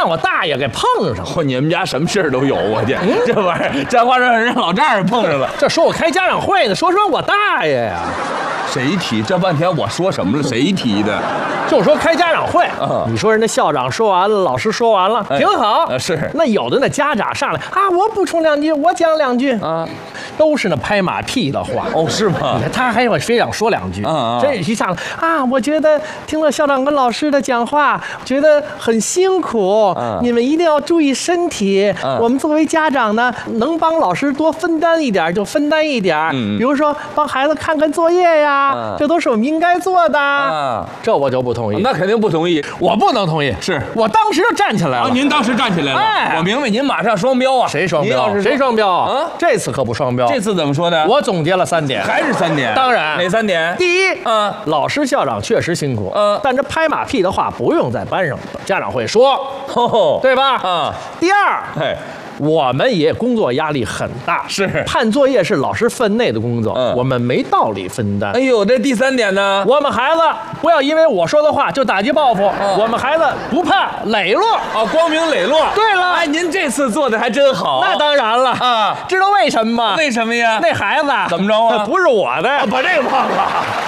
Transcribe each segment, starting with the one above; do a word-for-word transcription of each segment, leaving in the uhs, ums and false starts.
让我大爷给碰上了。 嚯，你们家什么事儿都有，我去，这玩意儿这话让人老丈人碰上了。 这说我开家长会呢，说说我大爷呀。 谁提？这半天我说什么了？谁提的？ 就说开家长会， 啊你说人家校长说完了，老师说完了，挺好。 啊是。 那有的那家长上来啊，我补充两句，我讲两句啊， 都是那拍马屁的话。 哦，是吗？ 你看他还会非想说两句， 啊啊这一上来啊，我觉得听了校长跟老师的讲话，觉得很辛苦， 啊你们一定要注意身体。 啊我们作为家长呢，能帮老师多分担一点就分担一点， 嗯比如说帮孩子看看作业呀， 啊这都是我们应该做的。 啊， 这我就不同意， 那肯定不同意。 我不能同意。 是我当时就站起来了。 啊，您当时站起来了， 哎我明白，您马上双标啊。 谁双标？ 您要是谁双标啊？ 这次可不双标。 这次怎么说的？ 我总结了三点， 还是三点。 当然哪三点？ 第一， 嗯老师校长确实辛苦， 嗯但这拍马屁的话不用在班上家长会说， 哦， 对吧？ 啊， 第二， 哎， 我们也工作压力很大， 是判作业是老师分内的工作， 嗯我们没道理分担哎。呦，这第三点呢？ 我们孩子不要因为我说的话就打击报复， 嗯我们孩子不怕磊落。 啊，光明磊落。 对了哎，您这次做的还真好。 那当然了啊知道为什么吗？ 为什么呀？ 那孩子怎么着啊不是我的， 把这个忘了。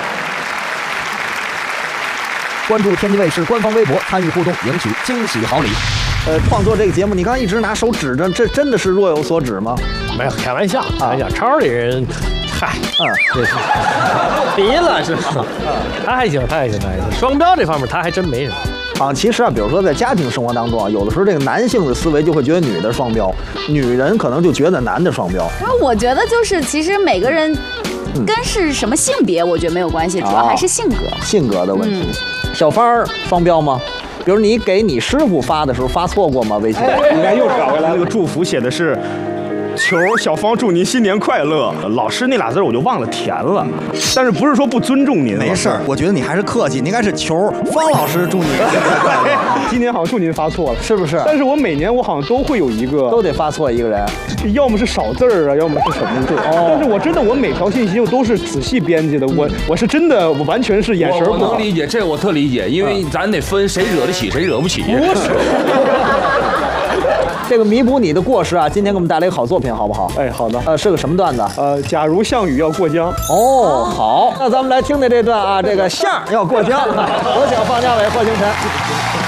关注天津卫视官方微博，参与互动，赢取惊喜好礼。呃，创作这个节目，你刚刚一直拿手指着，这真的是若有所指吗？ 没有开玩笑，开玩笑。超里人，嗨， 嗯， 这是别了是吧？他还行，他还行，他还行。双标这方面他还真没什么。 啊，其实啊，比如说在家庭生活当中啊，有的时候这个男性的思维就会觉得女的双标，女人可能就觉得男的双标。 那我觉得就是，其实每个人跟是什么性别，我觉得没有关系，主要还是性格。 性格的问题。小芳儿双标吗？比如你给你师傅发的时候发错过吗？微信？ 你看又找回来，那个祝福写的是。求小芳祝您新年快乐。老师那俩字我就忘了填了，但是不是说不尊重您？ 没事儿，我觉得你还是客气，你应该是求方老师祝你新年快乐。 今年好像祝您发错了， 是不是？ 但是我每年我好像都会有一个， 都得发错一个人， 要么是少字儿啊，要么是什么字。哦。但是我真的我每条信息我都是仔细编辑的，我我是真的我完全是眼神我我不好。 能理解，这我特理解，因为咱得分谁惹得起谁惹不起。 不是。这个弥补你的过失啊，今天给我们带来一个好作品，好不好？ 哎，好的。 呃，是个什么段子？ 呃，假如项羽要过江。 哦，好，那咱们来听听这段啊，这个项要过江。我想方家伟、霍星辰。